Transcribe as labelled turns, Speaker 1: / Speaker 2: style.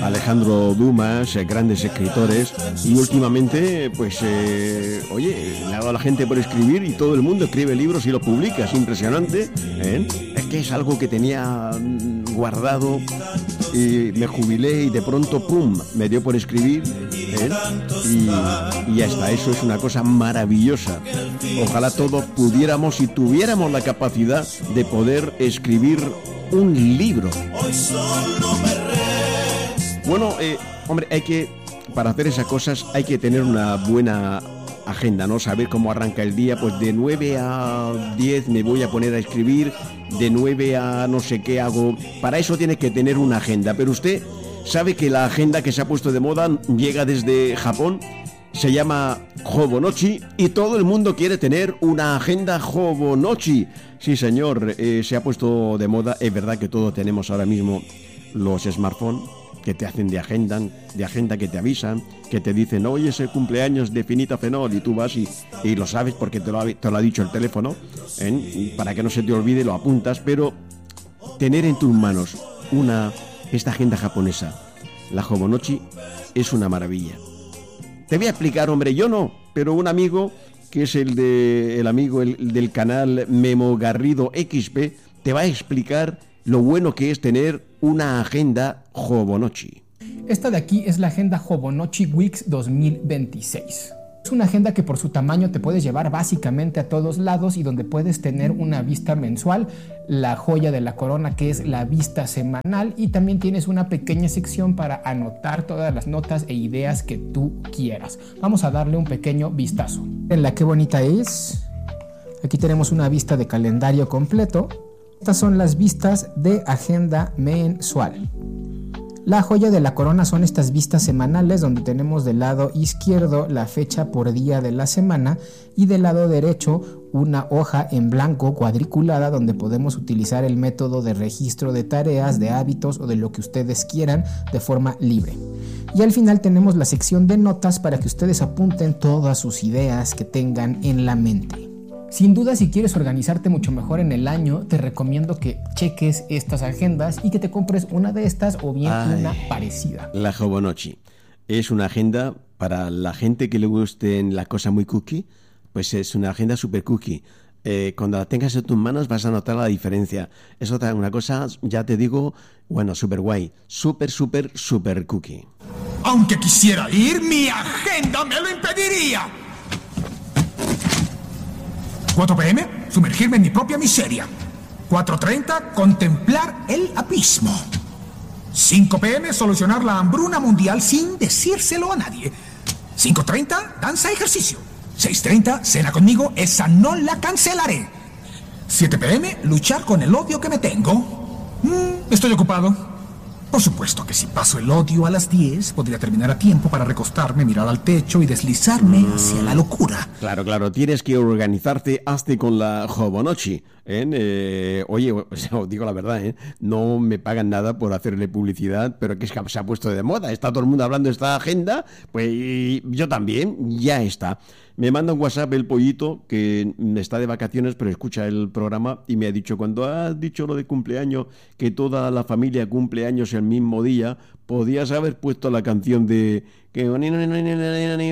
Speaker 1: Alejandro Dumas, grandes escritores, y últimamente, pues, oye, le ha dado a la gente por escribir y todo el mundo escribe libros y los publica, es impresionante, ¿eh? Es que es algo que tenía guardado y me jubilé y de pronto, ¡pum!, me dio por escribir, ¿eh? Y ya está, eso es una cosa maravillosa. Ojalá todos pudiéramos y tuviéramos la capacidad de poder escribir un libro. Bueno, hombre, para hacer esas cosas hay que tener una buena agenda, ¿no? Saber cómo arranca el día, pues de 9 a 10 me voy a poner a escribir, de 9 a no sé qué hago. Para eso tienes que tener una agenda, pero usted sabe que la agenda que se ha puesto de moda llega desde Japón, se llama Hobonichi y todo el mundo quiere tener una agenda Hobonichi. Sí, señor, se ha puesto de moda. Es verdad que todos tenemos ahora mismo los smartphones que te hacen de agenda, que te avisan, que te dicen, hoy es el cumpleaños de Finita Fenol, y tú vas y lo sabes porque te lo ha dicho el teléfono, ¿eh? Para que no se te olvide lo apuntas, pero tener en tus manos esta agenda japonesa, la Hobonichi, es una maravilla. Te voy a explicar, hombre, yo no, pero un amigo que es el del canal Memo Garrido XP te va a explicar lo bueno que es tener una agenda Hobonichi.
Speaker 2: Esta de aquí es la agenda Hobonichi Weeks 2026. Es una agenda que por su tamaño te puedes llevar básicamente a todos lados y donde puedes tener una vista mensual, la joya de la corona que es la vista semanal, y también tienes una pequeña sección para anotar todas las notas e ideas que tú quieras. Vamos a darle un pequeño vistazo. En la qué bonita es. Aquí tenemos una vista de calendario completo. Estas son las vistas de agenda mensual. La joya de la corona son estas vistas semanales donde tenemos del lado izquierdo la fecha por día de la semana y del lado derecho una hoja en blanco cuadriculada donde podemos utilizar el método de registro de tareas, de hábitos o de lo que ustedes quieran de forma libre. Y al final tenemos la sección de notas para que ustedes apunten todas sus ideas que tengan en la mente. Sin duda, si quieres organizarte mucho mejor en el año, te recomiendo que cheques estas agendas y que te compres una de estas o bien una parecida.
Speaker 1: La Hobonichi es una agenda para la gente que le gusten las cosas muy cookie, pues es una agenda super cookie. Cuando la tengas en tus manos vas a notar la diferencia. Es una cosa, ya te digo, bueno, super guay, super cookie.
Speaker 3: Aunque quisiera ir, mi agenda me lo impediría. 4 p.m., sumergirme en mi propia miseria. 4:30, contemplar el abismo. 5 p.m., solucionar la hambruna mundial sin decírselo a nadie. 5:30, danza y ejercicio. 6:30, cena conmigo, esa no la cancelaré. 7 p.m., luchar con el odio que me tengo. Estoy ocupado. Por supuesto que si paso el odio a las 10, podría terminar a tiempo para recostarme, mirar al techo y deslizarme hacia la locura.
Speaker 1: Claro, tienes que organizarte, hazte con la Hobonichi. Oye, os digo la verdad, no me pagan nada por hacerle publicidad, pero que es que se ha puesto de moda, está todo el mundo hablando de esta agenda, pues yo también, ya está. Me manda un WhatsApp el pollito que está de vacaciones pero escucha el programa y me ha dicho, cuando has dicho lo de cumpleaños, que toda la familia cumple años el mismo día, podías haber puesto la canción de que